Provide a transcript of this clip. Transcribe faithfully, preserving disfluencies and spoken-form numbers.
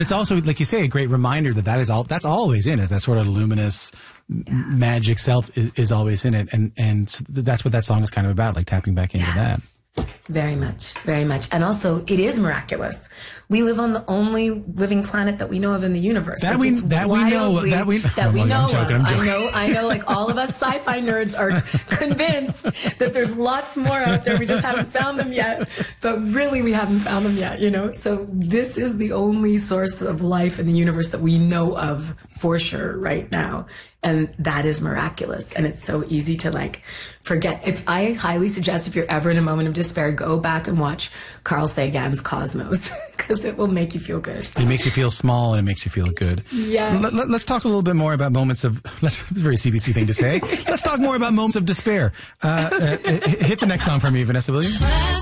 It's also, like you say, a great reminder that that is all, that's always in us. That sort of luminous yeah. magic self is, is always in it. And, and that's what that song is kind of about, like tapping back into yes. that. Very much, very much. And also, it is miraculous. We live on the only living planet that we know of in the universe. That we that we know that we that we know I'm joking, of. I'm joking. I know, I know. Like all of us sci-fi nerds are convinced that there's lots more out there. We just haven't found them yet. But really, we haven't found them yet. You know. So this is the only source of life in the universe that we know of for sure right now. And that is miraculous. And it's so easy to like forget. If I highly suggest if you're ever in a moment of despair, go back and watch Carl Sagan's Cosmos because it will make you feel good. It makes you feel small and it makes you feel good. Yeah. Let, let, let's talk a little bit more about moments of, that's a very C B C thing to say. Let's talk more about moments of despair. Uh, uh, hit the next song for me, Vanessa, will you?